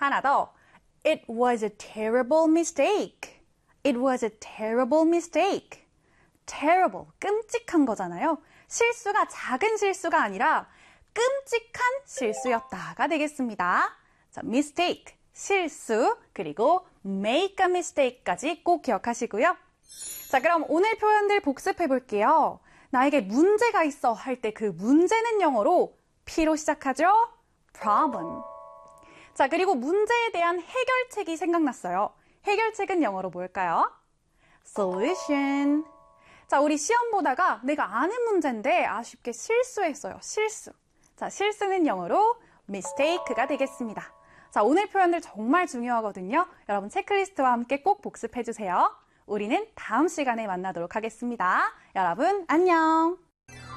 하나 더. It was a terrible mistake. It was a terrible mistake. terrible, 끔찍한 거잖아요. 실수가 작은 실수가 아니라 끔찍한 실수였다가 되겠습니다. 자, mistake, 실수, 그리고 make a mistake까지 꼭 기억하시고요. 자, 그럼 오늘 표현들 복습해 볼게요. 나에게 문제가 있어 할 때 그 문제는 영어로 P로 시작하죠? problem. 자, 그리고 문제에 대한 해결책이 생각났어요. 해결책은 영어로 뭘까요? solution. 자, 우리 시험 보다가 내가 아는 문제인데 아쉽게 실수했어요. 실수. 자, 실수는 영어로 mistake가 되겠습니다. 자, 오늘 표현들 정말 중요하거든요. 여러분 체크리스트와 함께 꼭 복습해주세요. 우리는 다음 시간에 만나도록 하겠습니다. 여러분 안녕.